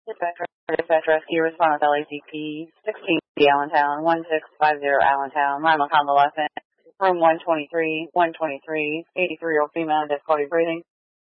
Dispatch rescue response LACP 16 Allentown 1650 Allentown. Lima convalescent. Room 123, 83-year-old female, difficulty breathing.